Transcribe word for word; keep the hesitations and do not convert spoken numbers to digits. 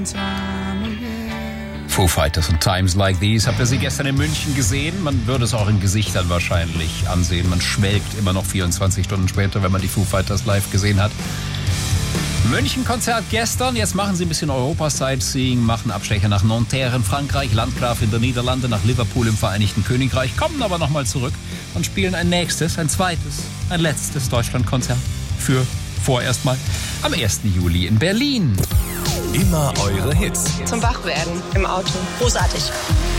Foo Fighters und Times Like These. Habt ihr sie gestern in München gesehen? Man würde es auch in Gesichtern wahrscheinlich ansehen. Man schwelgt immer noch vierundzwanzig Stunden später, wenn man die Foo Fighters live gesehen hat. München-Konzert gestern. Jetzt machen sie ein bisschen Europa-Sightseeing, machen Abstecher nach Nanterre in Frankreich, Landgraf in der Niederlande, nach Liverpool im Vereinigten Königreich, kommen aber nochmal zurück und spielen ein nächstes, ein zweites, ein letztes Deutschlandkonzert für vorerst mal am ersten Juli in Berlin. Immer eure Hits. Zum Wachwerden im Auto. Großartig.